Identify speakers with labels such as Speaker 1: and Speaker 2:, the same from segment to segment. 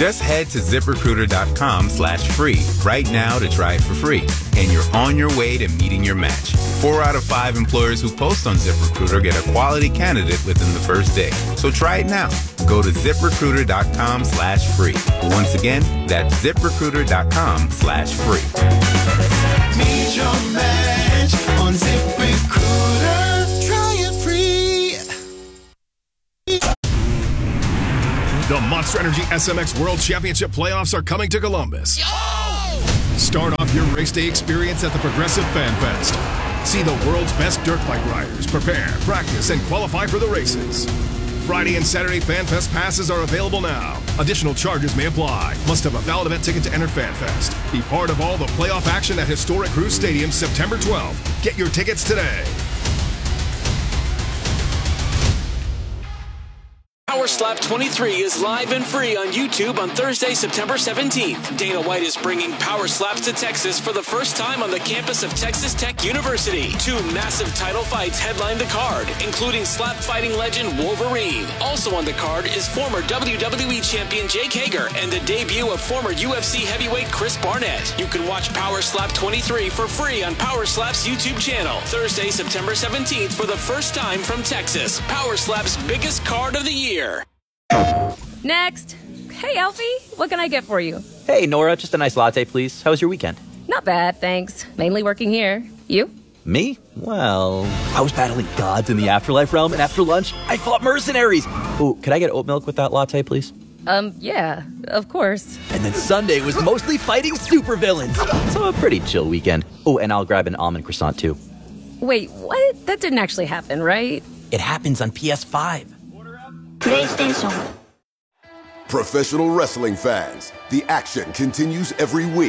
Speaker 1: Just head to ZipRecruiter.com/free right now to try it for free. And you're on your way to meeting your match. 4 out of 5 employers who post on ZipRecruiter get a quality candidate within the first day. So try it now. Go to ZipRecruiter.com/free. Once again, that's ZipRecruiter.com/free.
Speaker 2: Meet your match on ZipRecruiter. Try it free.
Speaker 3: The Monster Energy SMX World Championship playoffs are coming to Columbus. Start off your race day experience at the Progressive Fan Fest. See the world's best dirt bike riders prepare, practice, and qualify for the races. Friday and Saturday Fan Fest passes are available now. Additional charges may apply. Must have a valid event ticket to enter Fan Fest. Be part of all the playoff action at historic Cruise Stadium September 12th. Get your tickets today.
Speaker 4: Power Slap 23 is live and free on YouTube on Thursday, September 17th. Dana White is bringing Power Slaps to Texas for the first time on the campus of Texas Tech University. 2 massive title fights headline the card, including slap fighting legend Wolverine. Also on the card is former WWE champion Jake Hager and the debut of former UFC heavyweight Chris Barnett. You can watch Power Slap 23 for free on Power Slap's YouTube channel. Thursday, September 17th for the first time from Texas. Power Slap's biggest card of the year.
Speaker 5: Next. Hey, Alfie, what can I get for you?
Speaker 6: Hey, Nora, just a nice latte, please. How was your weekend?
Speaker 5: Not bad, thanks. Mainly working here. You?
Speaker 6: Me? Well, I was battling gods in the afterlife realm, and after lunch, I fought mercenaries. Oh, could I get oat milk with that latte, please?
Speaker 5: Yeah, of course.
Speaker 6: And then Sunday was mostly fighting supervillains. So a pretty chill weekend. Oh, and I'll grab an almond croissant, too.
Speaker 5: Wait, what? That didn't actually happen, right?
Speaker 6: It happens on PS5.
Speaker 7: PlayStation.
Speaker 8: Professional wrestling fans, the action continues every week.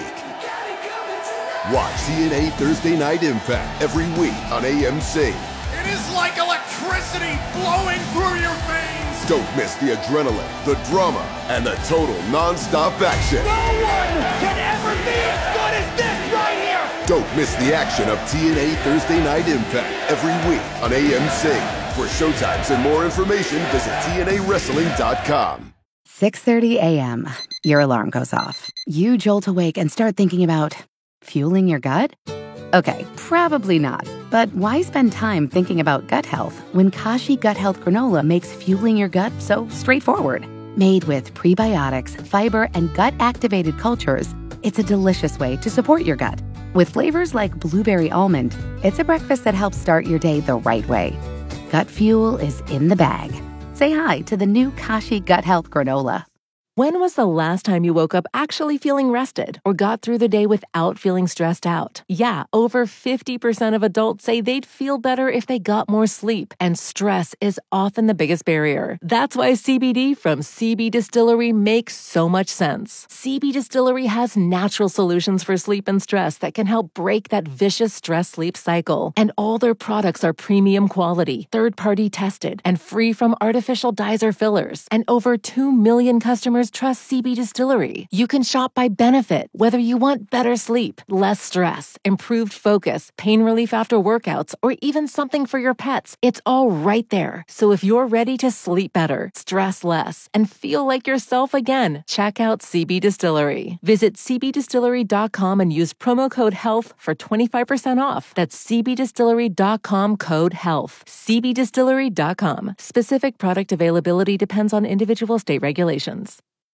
Speaker 8: Watch TNA Thursday Night Impact every week on AMC.
Speaker 9: It is like electricity flowing through your veins.
Speaker 8: Don't miss the adrenaline, the drama, and the total non-stop action.
Speaker 9: No one can ever be as good as this right here.
Speaker 8: Don't miss the action of TNA Thursday Night Impact every week on AMC. For showtimes and more information, visit TNAWrestling.com.
Speaker 10: 6:30 a.m. Your alarm goes off. You jolt awake and start thinking about fueling your gut? Okay, probably not. But why spend time thinking about gut health when Kashi Gut Health Granola makes fueling your gut so straightforward? Made with prebiotics, fiber, and gut-activated cultures, it's a delicious way to support your gut. With flavors like blueberry almond, it's a breakfast that helps start your day the right way. Gut fuel is in the bag. Say hi to the new Kashi Gut Health Granola.
Speaker 11: When was the last time you woke up actually feeling rested or got through the day without feeling stressed out? Yeah, over 50% of adults say they'd feel better if they got more sleep, and stress is often the biggest barrier. That's why CBD from CB Distillery makes so much sense. CB Distillery has natural solutions for sleep and stress that can help break that vicious stress-sleep cycle. And all their products are premium quality, third-party tested, and free from artificial dyes or fillers. And over 2 million customers trust CB Distillery. You can shop by benefit, whether you want better sleep, less stress, improved focus, pain relief after workouts, or even something for your pets. It's all right there. So if you're ready to sleep better, stress less, and feel like yourself again, check out CB Distillery. Visit cbdistillery.com and use promo code HEALTH for 25% off. That's cbdistillery.com code HEALTH. cbdistillery.com. Specific product availability depends on individual state regulations.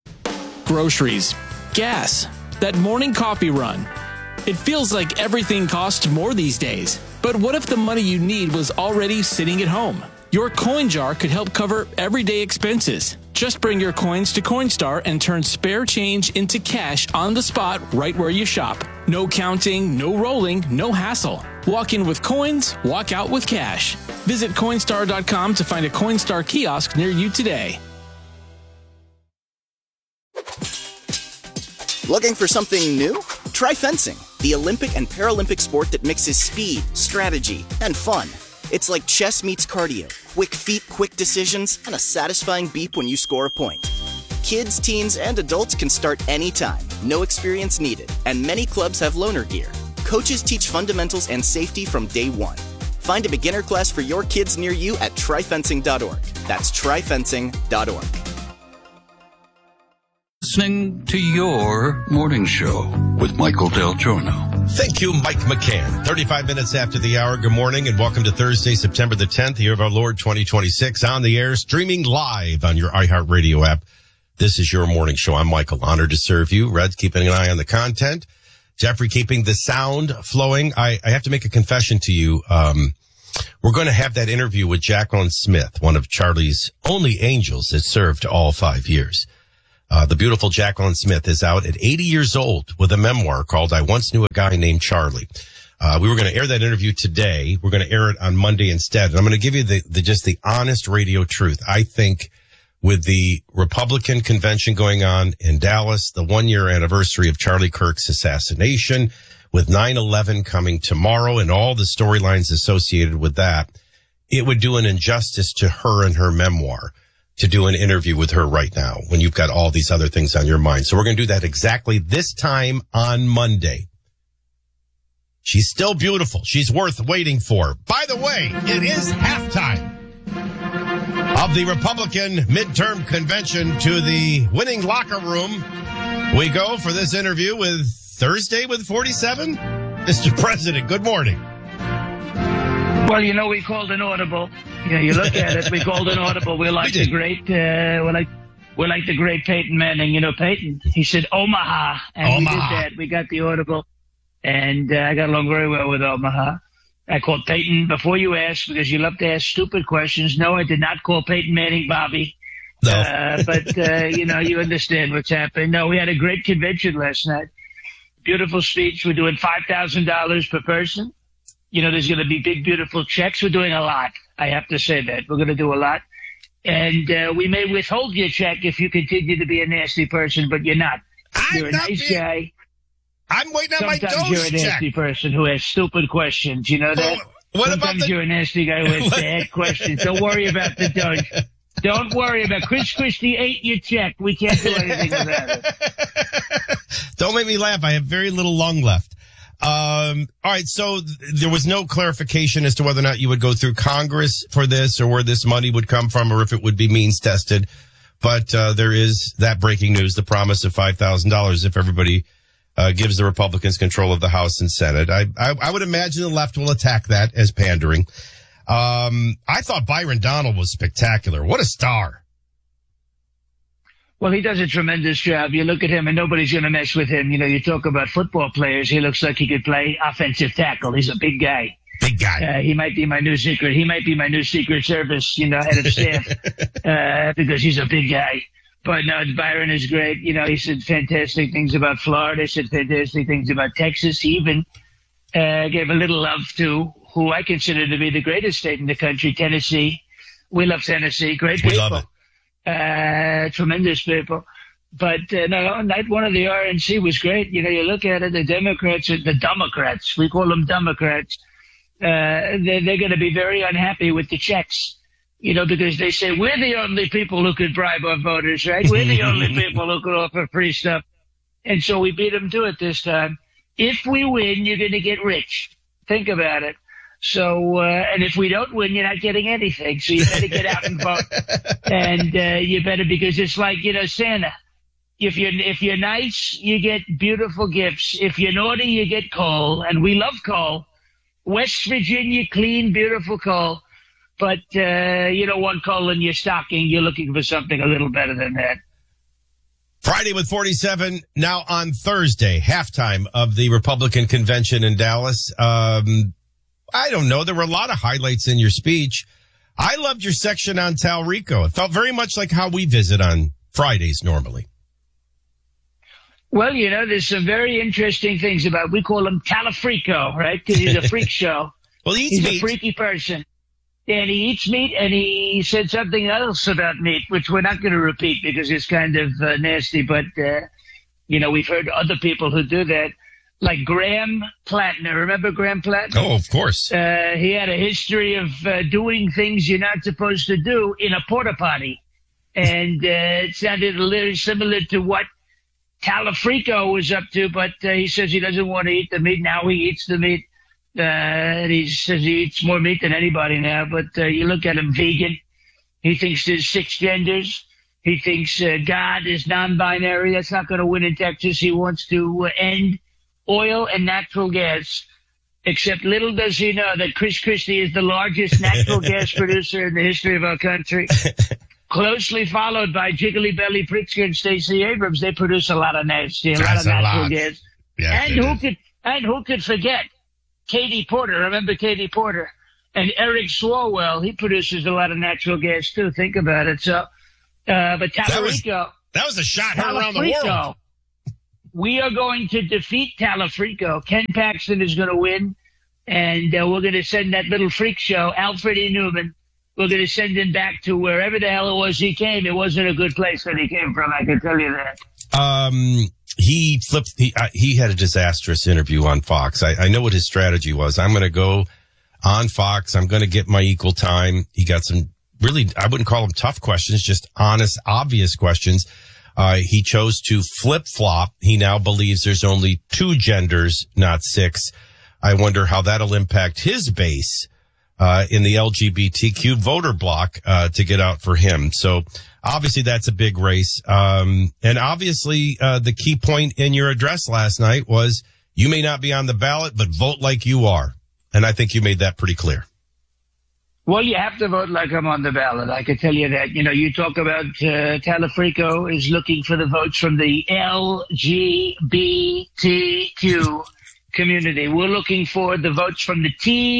Speaker 4: Groceries, gas, that morning coffee run. It feels like everything costs more these days. But what if the money you need was already sitting at home? Your coin jar could help cover everyday expenses. Just bring your coins to Coinstar and turn spare change into cash on the spot right where you shop. No counting, no rolling, no hassle. Walk in with coins, walk out with cash. Visit Coinstar.com to find a Coinstar kiosk near you today.
Speaker 12: Looking for something new? Try fencing, the Olympic and Paralympic sport that mixes speed, strategy, and fun. It's like chess meets cardio, quick feet, quick decisions, and a satisfying beep when you score a point. Kids, teens, and adults can start anytime, no experience needed, and many clubs have loaner gear. Coaches teach fundamentals and safety from day one. Find a beginner class for your kids near you at tryfencing.org. That's tryfencing.org.
Speaker 13: listening to your morning show with Michael Del Giorno.
Speaker 14: Thank you, Mike McCann. 35 minutes after the hour. Good morning and welcome to Thursday, September the 10th, year of our Lord 2026, on the air, streaming live on your iHeartRadio app. This is your morning show. I'm Michael, honored to serve you. Red's keeping an eye on the content. Jeffrey keeping the sound flowing. I have to make a confession to you. We're going to have that interview with Jacqueline Smith, one of Charlie's only angels that served all 5 years. The beautiful Jacqueline Smith is out at 80 years old with a memoir called I Once Knew a Guy Named Charlie. We were going to air that interview today. We're going to air it on Monday instead. And I'm going to give you the honest radio truth. I think with the Republican convention going on in Dallas, the 1-year anniversary of Charlie Kirk's assassination, with 9/11 coming tomorrow and all the storylines associated with that, it would do an injustice to her and her memoir to do an interview with her right now when you've got all these other things on your mind. So we're going to do that exactly this time on Monday. She's still beautiful. She's worth waiting for. By the way, it is halftime of the Republican midterm convention. To the winning locker room we go for this interview with Thursday with 47. Mr. President, good morning.
Speaker 15: Well, you know, we called an audible. You look at it, we called an audible. We're like the great, we're like the great Peyton Manning. You know, Peyton, he said Omaha, and we did that. We got the audible, and I got along very well with Omaha. I called Peyton before you asked, because you love to ask stupid questions. No, I did not call Peyton Manning Bobby. No. But you know, you understand what's happening. No, we had a great convention last night. Beautiful speech. We're doing $5,000 per person. You know, there's going to be big, beautiful checks. We're doing a lot. I have to say that. We're going to do a lot. And we may withhold your check if you continue to be a nasty person, but you're not. You're a nice guy.
Speaker 14: I'm waiting on my Doge check.
Speaker 15: Sometimes you're a nasty person who has stupid questions. You know that? Sometimes you're a nasty guy who has bad questions. Don't worry about the Doge. Don't worry about Chris Christie ate your check. We can't do anything about it.
Speaker 14: Don't make me laugh. I have very little lung left. All right. So there was no clarification as to whether or not you would go through Congress for this, or where this money would come from, or if it would be means tested. But there is that breaking news, the promise of $5,000 if everybody gives the Republicans control of the House and Senate. I would imagine the left will attack that as pandering. I thought Byron Donald was spectacular. What a star.
Speaker 15: Well, he does a tremendous job. You look at him and nobody's going to mess with him. You know, you talk about football players. He looks like he could play offensive tackle. He's a big guy.
Speaker 14: Big guy.
Speaker 15: He might be my new secret. He might be my new Secret Service, you know, head of staff, because he's a big guy. But no, Byron is great. You know, he said fantastic things about Florida. He said fantastic things about Texas. He even gave a little love to who I consider to be the greatest state in the country, Tennessee. We love Tennessee. Great people.
Speaker 14: We love it.
Speaker 15: Tremendous people. But no, night one of the RNC was great. You know, you look at it, the Democrats, we call them Democrats, they're going to be very unhappy with the checks, you know, because they say we're the only people who could bribe our voters, right? We're the only people who could offer free stuff. And so we beat them to it this time. If we win, you're going to get rich. Think about it. So, and if we don't win, you're not getting anything. So you better get out and vote. And, you better, because it's like, you know, Santa. If you're nice, you get beautiful gifts. If you're naughty, you get coal. And we love coal. West Virginia, clean, beautiful coal. But, you don't want coal in your stocking. You're looking for something a little better than that.
Speaker 14: Friday with 47. Now on Thursday, halftime of the Republican convention in Dallas. I don't know. There were a lot of highlights in your speech. I loved your section on Talrico. It felt very much like how we visit on Fridays normally.
Speaker 15: Well, you know, there's some very interesting things about, we call him Talafrico, right? Because he's a freak show.
Speaker 14: Well,
Speaker 15: he's a freaky person. And he eats meat, and he said something else about meat, which we're not going to repeat because it's kind of nasty. But, you know, we've heard other people who do that. Like Graham Plattner. Remember Graham Plattner?
Speaker 14: Oh, of course.
Speaker 15: He had a history of doing things you're not supposed to do in a porta potty. And it sounded a little similar to what Talafrico was up to, but he says he doesn't want to eat the meat. Now he eats the meat. And he says he eats more meat than anybody now. But you look at him, vegan. He thinks there's 6 genders. He thinks God is non-binary. That's not going to win in Texas. He wants to end oil and natural gas. Except little does he know that Chris Christie is the largest natural gas producer in the history of our country. Closely followed by Jiggly Belly Pritzker and Stacey Abrams. They produce a lot of nasty, a lot of natural gas.
Speaker 14: Yes,
Speaker 15: and who could forget Katie Porter? Remember Katie Porter? And Eric Swalwell, he produces a lot of natural gas too. Think about it. So, but Talarico.
Speaker 14: That was a shot heard around the world.
Speaker 15: We are going to defeat Talafrico. Ken Paxton is going to win, and we're going to send that little freak show, Alfred E. Newman. We're going to send him back to wherever the hell it was he came. It wasn't a good place that he came from, I can tell you that.
Speaker 14: He flipped. He had a disastrous interview on Fox. I know what his strategy was. I'm going to go on Fox. I'm going to get my equal time. He got some really, I wouldn't call them tough questions, just honest, obvious questions. He chose to flip-flop. He now believes there's only 2 genders, not 6. I wonder how that'll impact his base in the LGBTQ voter bloc to get out for him. So obviously that's a big race. And obviously the key point in your address last night was you may not be on the ballot, but vote like you are. And I think you made that pretty clear.
Speaker 15: Well, you have to vote like I'm on the ballot. I can tell you that. You know, you talk about Talafrico is looking for the votes from the LGBTQ community. We're looking for the votes from the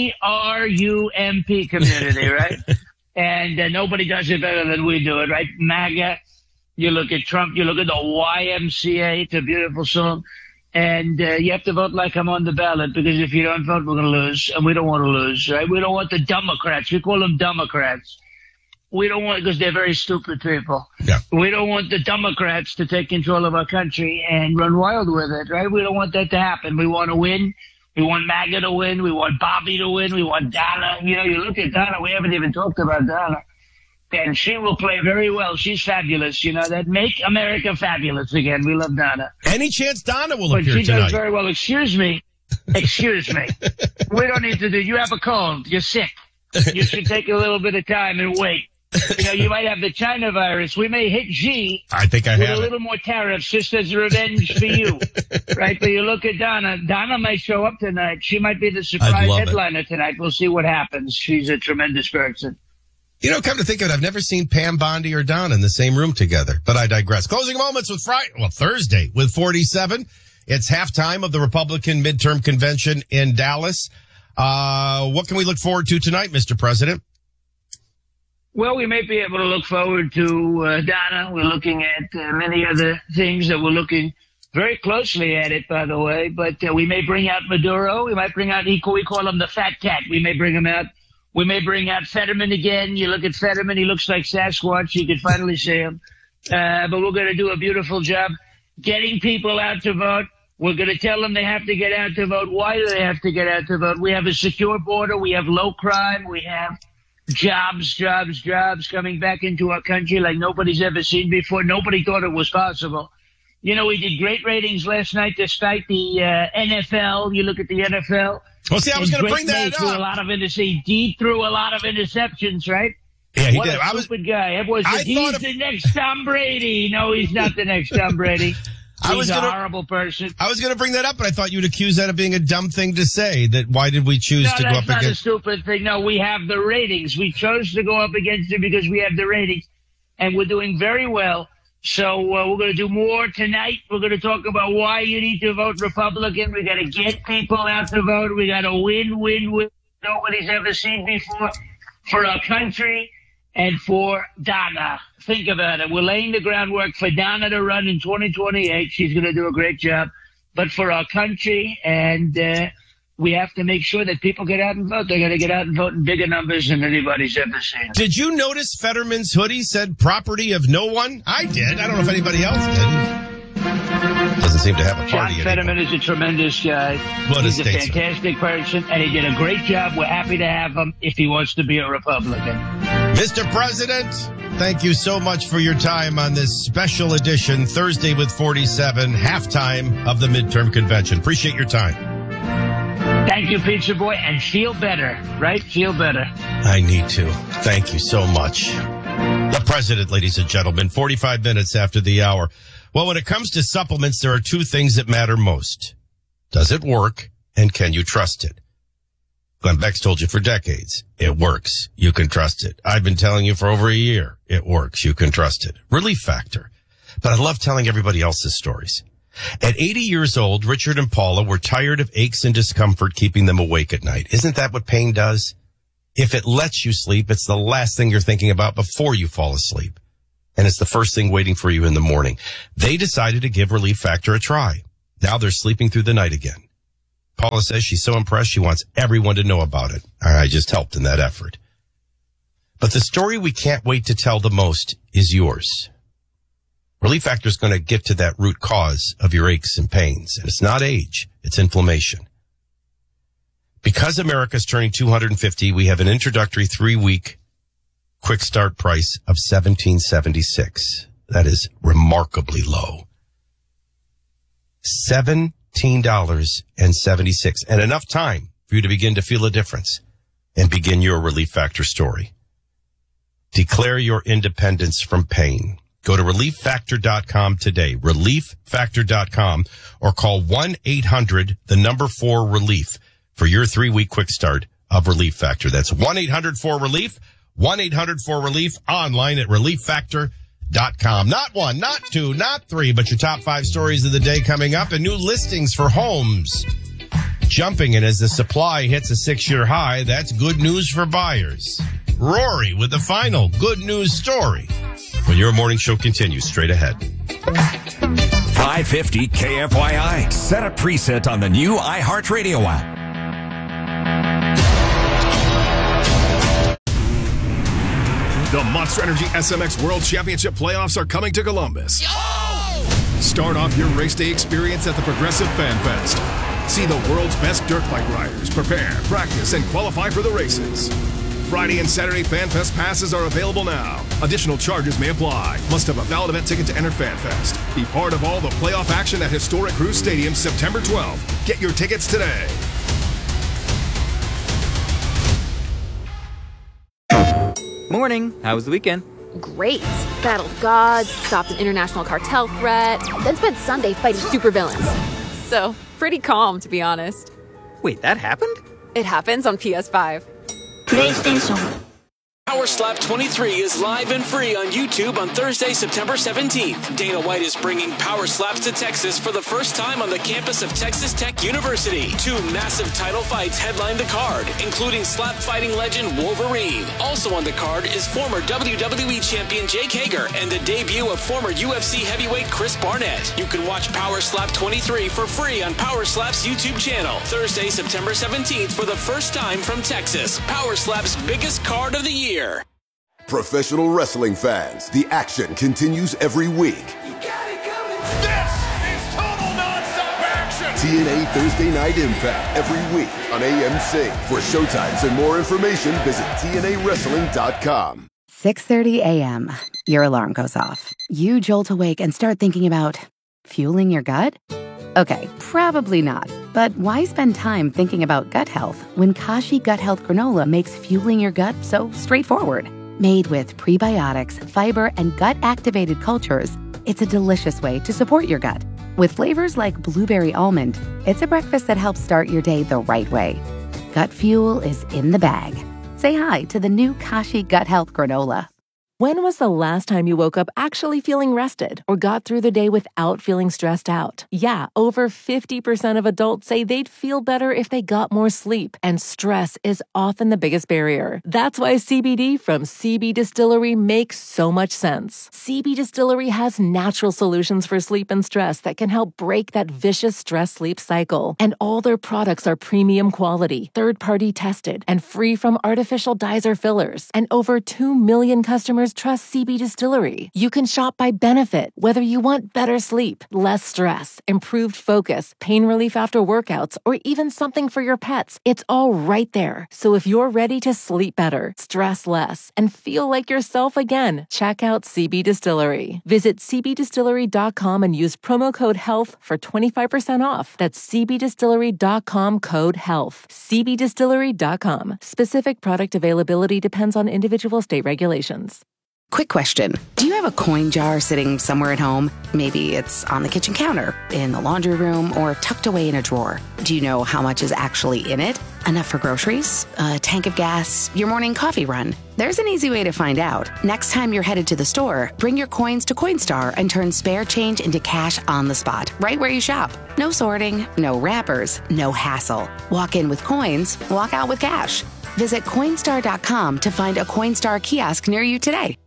Speaker 15: TRUMP community, right? And nobody does it better than we do it, right? MAGA. You look at Trump. You look at the YMCA. It's a beautiful song. And you have to vote like I'm on the ballot, because if you don't vote, we're going to lose. And we don't want to lose, right? We don't want the Democrats. We call them Democrats. We don't want, because they're very stupid people.
Speaker 14: Yeah.
Speaker 15: We don't want the Democrats to take control of our country and run wild with it, right? We don't want that to happen. We want to win. We want MAGA to win. We want Bobby to win. We want Donna. You know, you look at Donna. We haven't even talked about Donna. And she will play very well. She's fabulous. You know, that make America fabulous again. We love Donna.
Speaker 14: Any chance Donna will
Speaker 15: but
Speaker 14: appear
Speaker 15: she
Speaker 14: tonight?
Speaker 15: Does very well. Excuse me. Excuse me. We don't need to do. You have a cold. You're sick. You should take a little bit of time and wait. You know, you might have the China virus. We may hit Xi.
Speaker 14: I think I
Speaker 15: with
Speaker 14: have
Speaker 15: a little more tariffs, just as revenge for you, right? But you look at Donna. Donna might show up tonight. She might be the surprise headliner tonight. We'll see what happens. She's a tremendous person.
Speaker 14: You know, come to think of it, I've never seen Pam Bondi or Don in the same room together, but I digress. Closing moments with Thursday with 47. It's halftime of the Republican midterm convention in Dallas. What can we look forward to tonight, Mr. President?
Speaker 15: Well, we may be able to look forward to Donna. We're looking at many other things that we're looking very closely at it, by the way. But we may bring out Maduro. We might bring out, we call him the fat cat. We may bring him out. We may bring out Fetterman again. You look at Fetterman, he looks like Sasquatch. You can finally see him. But we're going to do a beautiful job getting people out to vote. We're going to tell them they have to get out to vote. Why do they have to get out to vote? We have a secure border. We have low crime. We have jobs coming back into our country like nobody's ever seen before. Nobody thought it was possible. You know, we did great ratings last night despite the NFL. You look at the NFL.
Speaker 14: Well, see, I was going to bring that up.
Speaker 15: He threw a lot of interceptions, right?
Speaker 14: Yeah, he
Speaker 15: what
Speaker 14: did.
Speaker 15: A stupid guy. He's the next Tom Brady. No, he's not the next Tom Brady. He's a horrible person.
Speaker 14: I was going to bring that up, but I thought you'd accuse that of being a dumb thing to say. That why did we choose to go up against?
Speaker 15: No, that's not a stupid thing. No, we have the ratings. We chose to go up against him because we have the ratings, and we're doing very well. So we're going to do more tonight. We're going to talk about why you need to vote Republican. We got to get people out to vote. We got to win. Nobody's ever seen before for our country and for Donna. Think about it. We're laying the groundwork for Donna to run in 2028. She's going to do a great job. But for our country, and we have to make sure that people get out and vote. They're going to get out and vote in bigger numbers than anybody's ever seen.
Speaker 14: Did you notice Fetterman's hoodie said property of no one? I did. I don't know if anybody else did. Doesn't seem to have a party
Speaker 15: John Fetterman is a tremendous guy. He's a fantastic person, and he did a great job. We're happy to have him if he wants to be a Republican.
Speaker 14: Mr. President, thank you so much for your time on this special edition, Thursday with 47, halftime of the midterm convention. Appreciate your time.
Speaker 15: Thank you, Pizza Boy, and feel better, right? Feel better.
Speaker 14: I need to. Thank you so much. The president, ladies and gentlemen, 45 minutes after the hour. Well, when it comes to supplements, there are two things that matter most. Does it work, and can you trust it? Glenn Beck's told you for decades, it works. You can trust it. I've been telling you for over a year, it works. You can trust it. Relief Factor. But I love telling everybody else's stories. At 80 years old, Richard and Paula were tired of aches and discomfort keeping them awake at night. Isn't that what pain does? If it lets you sleep, it's the last thing you're thinking about before you fall asleep. And it's the first thing waiting for you in the morning. They decided to give Relief Factor a try. Now they're sleeping through the night again. Paula says she's so impressed she wants everyone to know about it. I just helped in that effort. But the story we can't wait to tell the most is yours. Relief Factor is going to get to that root cause of your aches and pains. And it's not age, it's inflammation. Because America's turning 250, we have an introductory 3-week quick start price of $17.76. That is remarkably low. $17.76. And enough time for you to begin to feel a difference and begin your Relief Factor story. Declare your independence from pain. Go to ReliefFactor.com today, ReliefFactor.com, or call 1-800-4-RELIEF for your 3-week quick start of Relief Factor. That's 1-800-4-RELIEF, 1-800-4-RELIEF, online at ReliefFactor.com. Not one, not two, not three, but your top 5 stories of the day coming up, and new listings for homes jumping. And as the supply hits a 6-year high, that's good news for buyers. Rory with the final good news story when your morning show continues straight ahead.
Speaker 16: 550 KFYI. Set a preset on the new iHeartRadio app.
Speaker 3: The Monster Energy SMX World Championship playoffs are coming to Columbus. Start off your race day experience at the Progressive Fan Fest. See the world's best dirt bike riders prepare, practice, and qualify for the races. Friday and Saturday Fan Fest passes are available now. Additional charges may apply. Must have a valid event ticket to enter Fan Fest. Be part of all the playoff action at Historic Cruise Stadium September 12th. Get your tickets today.
Speaker 6: Morning. How was the weekend?
Speaker 17: Great. Battled gods, stopped an international cartel threat, then spent Sunday fighting supervillains. So, pretty calm, to be honest.
Speaker 6: Wait, that happened?
Speaker 17: It happens on PS5.
Speaker 7: PlayStation.
Speaker 4: Power Slap 23 is live and free on YouTube on Thursday, September 17th. Dana White is bringing Power Slaps to Texas for the first time on the campus of Texas Tech University. 2 massive title fights headline the card, including slap fighting legend Wolverine. Also on the card is former WWE champion Jake Hager and the debut of former UFC heavyweight Chris Barnett. You can watch Power Slap 23 for free on Power Slap's YouTube channel. Thursday, September 17th for the first time from Texas. Power Slap's biggest card of the year.
Speaker 8: Professional wrestling fans, the action continues every week.
Speaker 9: This is total nonstop action.
Speaker 8: TNA Thursday Night Impact every week on AMC. For showtimes and more information, visit TNAWrestling.com.
Speaker 10: 6:30 a.m. Your alarm goes off. You jolt awake and start thinking about fueling your gut? Okay, probably not. But why spend time thinking about gut health when Kashi Gut Health Granola makes fueling your gut so straightforward? Made with prebiotics, fiber, and gut-activated cultures, it's a delicious way to support your gut. With flavors like blueberry almond, it's a breakfast that helps start your day the right way. Gut fuel is in the bag. Say hi to the new Kashi Gut Health Granola.
Speaker 11: When was the last time you woke up actually feeling rested or got through the day without feeling stressed out? Yeah, over 50% of adults say they'd feel better if they got more sleep, and stress is often the biggest barrier. That's why CBD from CB Distillery makes so much sense. CB Distillery has natural solutions for sleep and stress that can help break that vicious stress-sleep cycle. And all their products are premium quality, third-party tested, and free from artificial dyes or fillers. And over 2 million customers trust CB Distillery. You can shop by benefit, whether you want better sleep, less stress, improved focus, pain relief after workouts, or even something for your pets. It's all right there. So if you're ready to sleep better, stress less, and feel like yourself again, check out CB Distillery. Visit cbdistillery.com and use promo code HEALTH for 25% off. That's cbdistillery.com code HEALTH. cbdistillery.com. Specific product availability depends on individual state regulations.
Speaker 10: quick question. Do you have a coin jar sitting somewhere at home? Maybe it's on the kitchen counter, in the laundry room, or tucked away in a drawer. Do you know how much is actually in it? Enough for groceries, a tank of gas, your morning coffee run? There's an easy way to find out. Next time you're headed to the store, bring your coins to Coinstar and turn spare change into cash on the spot, right where you shop. No sorting, no wrappers, no hassle. Walk in with coins, walk out with cash. Visit Coinstar.com to find a Coinstar kiosk near you today.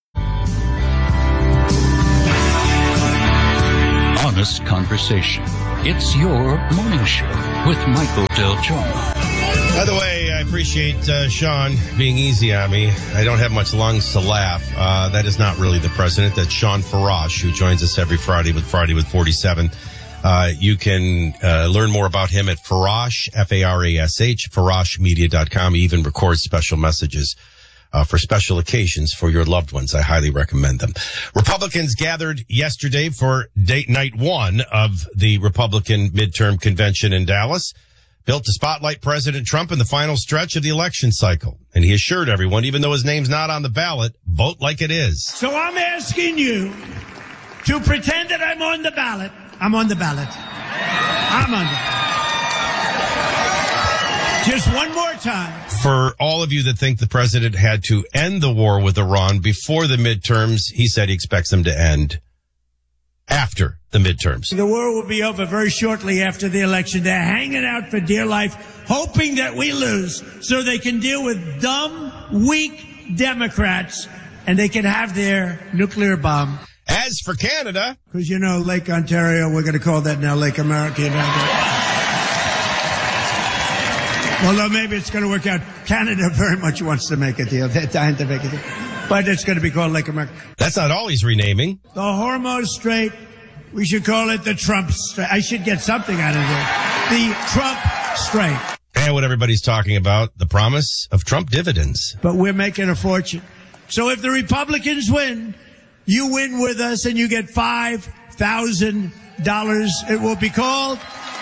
Speaker 13: Honest conversation. It's your morning show with Michael Del Giorno.
Speaker 14: By the way, I appreciate Sean being easy on me. I don't have much lungs to laugh. That is not really the president. That's Sean Farash, who joins us every Friday with 47. You can learn more about him at Farash, F-A-R-A-S-H, FarashMedia.com. He even records special messages for special occasions for your loved ones. I highly recommend them. Republicans gathered yesterday for date night one of the Republican midterm convention in Dallas, built to spotlight President Trump in the final stretch of the election cycle. And he assured everyone, even though his name's not on the ballot, vote like it is.
Speaker 18: So I'm asking you to pretend that I'm on the ballot. I'm on the ballot. I'm on the ballot. Just one more time.
Speaker 14: For all of you that think the president had to end the war with Iran before the midterms, he said he expects them to end after the midterms.
Speaker 18: The war will be over very shortly after the election. They're hanging out for dear life, hoping that we lose so they can deal with dumb, weak Democrats and they can have their nuclear bomb.
Speaker 14: As for Canada,
Speaker 18: because you know, Lake Ontario, we're going to call that now Lake America. Although maybe it's going to work out. Canada very much wants to make a deal. They're dying to make a deal. But it's going to be called Lake America.
Speaker 14: That's not all he's renaming.
Speaker 18: The Hormuz Strait, we should call it the Trump Strait. I should get something out of it. The Trump Strait.
Speaker 14: And what everybody's talking about, the promise of Trump dividends.
Speaker 18: But we're making a fortune. So if the Republicans win, you win with us and you get $5,000. It will be called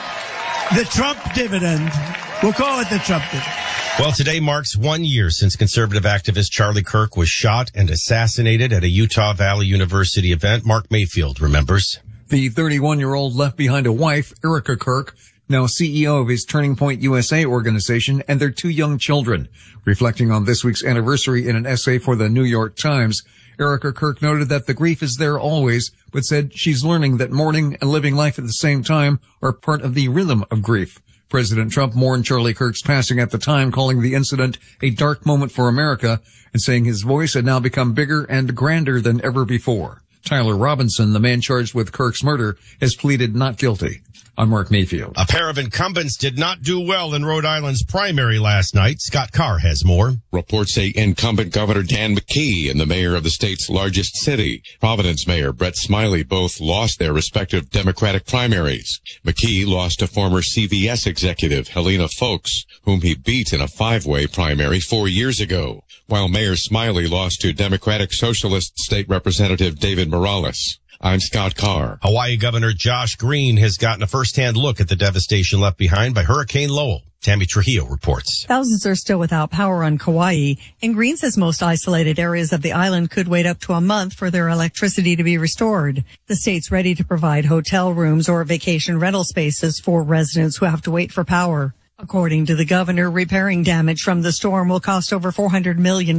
Speaker 18: the Trump dividend. We'll call it the Trump dividend.
Speaker 14: Well, today marks 1 year since conservative activist Charlie Kirk was shot and assassinated at a Utah Valley University event. Mark Mayfield remembers.
Speaker 19: The 31-year-old left behind a wife, Erica Kirk, now CEO of his Turning Point USA organization, and their 2 young children. Reflecting on this week's anniversary in an essay for the New York Times, Erica Kirk noted that the grief is there always, but said she's learning that mourning and living life at the same time are part of the rhythm of grief. President Trump mourned Charlie Kirk's passing at the time, calling the incident a dark moment for America and saying his voice had now become bigger and grander than ever before. Tyler Robinson, the man charged with Kirk's murder, has pleaded not guilty. I'm Mark Mayfield.
Speaker 14: A pair of incumbents did not do well in Rhode Island's primary last night. Scott Carr has more.
Speaker 20: Reports say incumbent Governor Dan McKee and the mayor of the state's largest city, Providence Mayor Brett Smiley, both lost their respective Democratic primaries. McKee lost to former CVS executive Helena Foulkes, whom he beat in a 5-way primary 4 years ago, while Mayor Smiley lost to Democratic Socialist State Representative David Morales. I'm Scott Carr.
Speaker 14: Hawaii Governor Josh Green has gotten a first-hand look at the devastation left behind by Hurricane Lowell. Tammy Trujillo reports.
Speaker 21: Thousands are still without power on Kauai, and Green says most isolated areas of the island could wait up to a month for their electricity to be restored. The state's ready to provide hotel rooms or vacation rental spaces for residents who have to wait for power. According to the governor, repairing damage from the storm will cost over $400 million.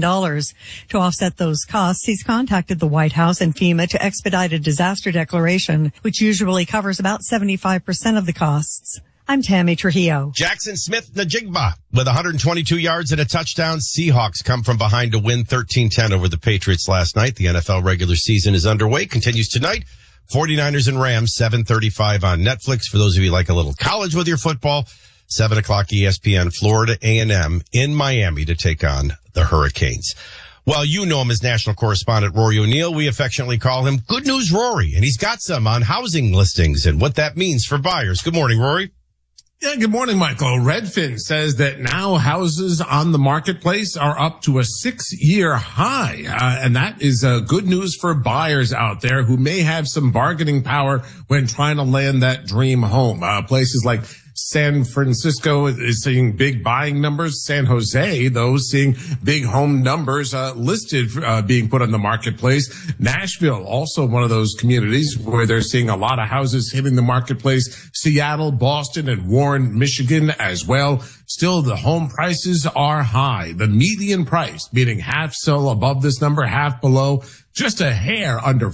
Speaker 21: To offset those costs, he's contacted the White House and FEMA to expedite a disaster declaration, which usually covers about 75% of the costs. I'm Tammy Trujillo.
Speaker 14: Jackson Smith-Njigba with 122 yards and a touchdown. Seahawks come from behind to win 13-10 over the Patriots last night. The NFL regular season is underway, continues tonight. 49ers and Rams, 7:35 on Netflix. For those of you who like a little college with your football, 7 o'clock ESPN, Florida A&M in Miami to take on the Hurricanes. Well, you know him as national correspondent Rory O'Neill. We affectionately call him Good News Rory, and he's got some on housing listings and what that means for buyers. Good morning, Rory.
Speaker 22: Yeah, good morning, Michael. Redfin says that now houses on the marketplace are up to a 6-year high. And that is good news for buyers out there who may have some bargaining power when trying to land that dream home. Places like San Francisco is seeing big buying numbers. San Jose, though, seeing big home numbers listed being put on the marketplace. Nashville, also one of those communities where they're seeing a lot of houses hitting the marketplace. Seattle, Boston, and Warren, Michigan as well. Still, the home prices are high. The median price, meaning half still above this number, half below, just a hair under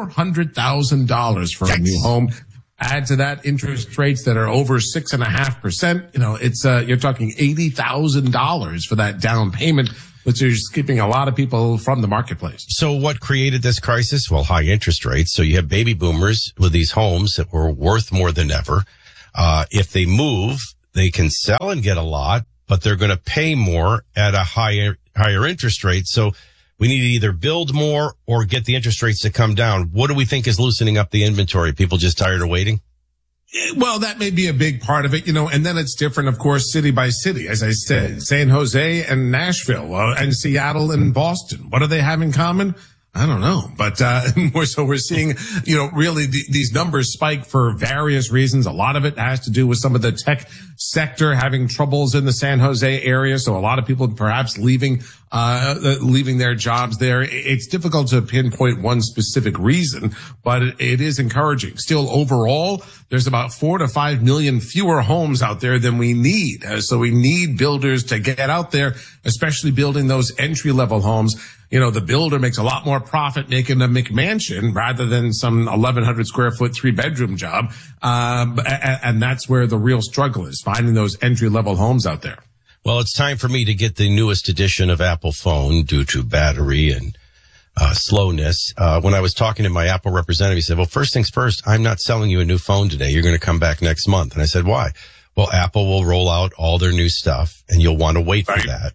Speaker 22: $400,000 for a new home. Add to that interest rates that are over 6.5%. You know, it's, you're talking $80,000 for that down payment, which is keeping a lot of people from the marketplace.
Speaker 14: So what created this crisis? Well, high interest rates. So you have baby boomers with these homes that were worth more than ever. If they move, they can sell and get a lot, but they're going to pay more at a higher interest rate. So we need to either build more or get the interest rates to come down. What do we think is loosening up the inventory? People just tired of waiting?
Speaker 22: Well, that may be a big part of it, you know, and then it's different, of course, city by city. As I said, San Jose and Nashville and Seattle and Boston. What do they have in common? I don't know, but we're seeing, you know, really these numbers spike for various reasons. A lot of it has to do with some of the tech sector having troubles in the San Jose area. So a lot of people perhaps leaving their jobs there. It's difficult to pinpoint one specific reason, but it is encouraging. Still, overall, there's about 4 to 5 million fewer homes out there than we need. So we need builders to get out there, especially building those entry-level homes. You know, the builder makes a lot more profit making a McMansion rather than some 1,100 square foot 3-bedroom job. And that's where the real struggle is, finding those entry-level homes out there.
Speaker 14: Well, it's time for me to get the newest edition of Apple phone due to battery and slowness. When I was talking to my Apple representative, he said, well, first things first, I'm not selling you a new phone today. You're going to come back next month. And I said, why? Well, Apple will roll out all their new stuff and you'll want to wait for that.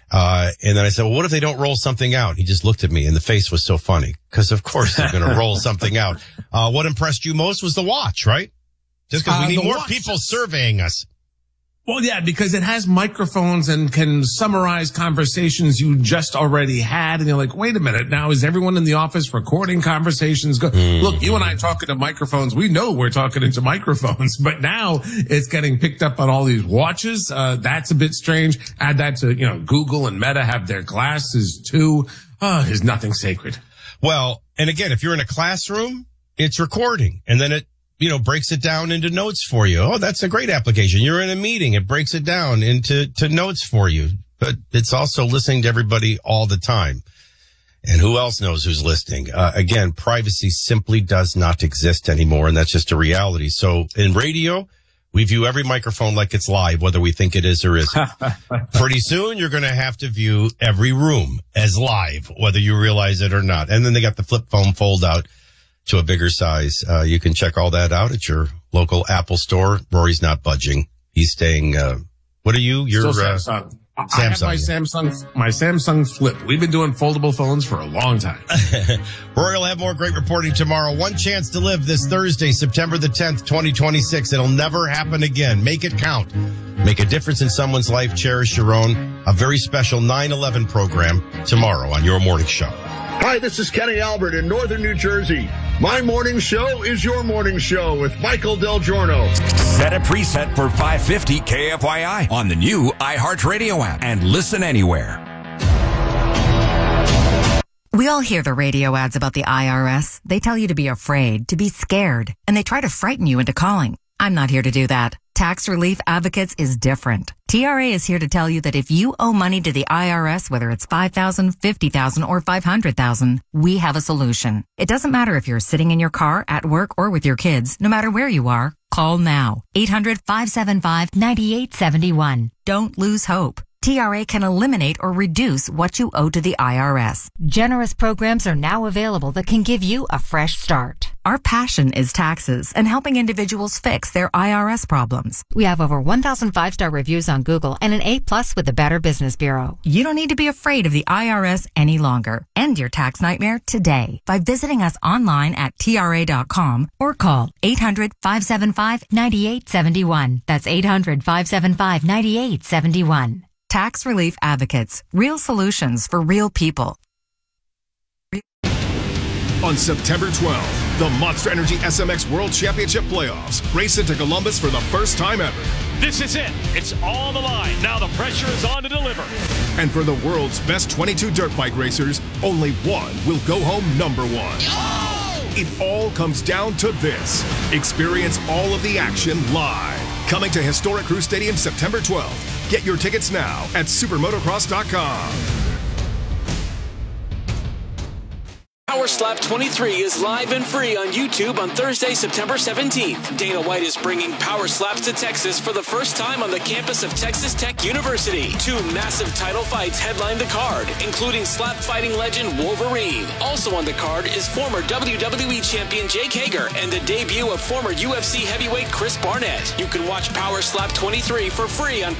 Speaker 14: And then I said, well, what if they don't roll something out? He just looked at me and the face was so funny because of course they're going to roll something out. What impressed you most was the watch, right? Just because we need more people surveying us.
Speaker 22: Well, yeah, because it has microphones and can summarize conversations you just already had. And you're like, wait a minute. Now, is everyone in the office recording conversations? Look, you and I talking to microphones. We know we're talking into microphones, but now it's getting picked up on all these watches. That's a bit strange. Add that to, you know, Google and Meta have their glasses too. There's nothing sacred.
Speaker 14: Well, and again, if you're in a classroom, it's recording and then it, you know, breaks it down into notes for you. Oh, that's a great application. You're in a meeting. It breaks it down into notes for you, but it's also listening to everybody all the time. And who else knows who's listening? Again, privacy simply does not exist anymore. And that's just a reality. So in radio, we view every microphone like it's live, whether we think it is or isn't. Pretty soon, you're going to have to view every room as live, whether you realize it or not. And then they got the flip phone fold out to a bigger size. You can check all that out at your local Apple store. Rory's not budging. He's staying, what are you? You're
Speaker 22: Samsung.
Speaker 14: Samsung.
Speaker 22: I have my Samsung Flip. We've been doing foldable phones for a long time.
Speaker 14: Rory will have more great reporting tomorrow. One chance to live this Thursday, September the 10th, 2026. It'll never happen again. Make it count. Make a difference in someone's life. Cherish your own. A very special 9/11 program tomorrow on Your Morning Show.
Speaker 9: Hi, this is Kenny Albert in Northern New Jersey. My morning show is your morning show with Michael Del Giorno.
Speaker 16: Set a preset for 550 KFYI on the new iHeartRadio app and listen anywhere.
Speaker 1: We all hear the radio ads about the IRS. They tell you to be afraid, to be scared, and they try to frighten you into calling. I'm not here to do that. Tax Relief Advocates is different. TRA is here to tell you that if you owe money to the IRS, whether it's $5,000, $50,000, or $500,000, we have a solution. It doesn't matter if you're sitting in your car, at work, or with your kids. No matter where you are, call now. 800-575-9871. Don't lose hope. TRA can eliminate or reduce what you owe to the IRS. Generous programs are now available that can give you a fresh start. Our passion is taxes and helping individuals fix their IRS problems. We have over 1,000 5-star reviews on Google and an A+ with the Better Business Bureau. You don't need to be afraid of the IRS any longer. End your tax nightmare today by visiting us online at TRA.com or call 800-575-9871. That's 800-575-9871. Tax Relief Advocates. Real solutions for real people.
Speaker 3: On September 12th, The Monster Energy SMX World Championship Playoffs race into Columbus for the first time ever.
Speaker 2: This is it. It's on the line. Now the pressure is on to deliver.
Speaker 3: And for the world's best 22 dirt bike racers, only one will go home number one. It all comes down to this. Experience all of the action live. Coming to Historic Crew Stadium September 12th. Get your tickets now at supermotocross.com.
Speaker 4: Power Slap 23 is live and free on YouTube on Thursday, September 17th. Dana White is bringing Power Slaps to Texas for the first time on the campus of Texas Tech University. 2 massive title fights headline the card, including slap fighting legend Wolverine. Also on the card is former WWE champion Jake Hager and the debut of former UFC heavyweight Chris Barnett. You can watch Power Slap 23 for free on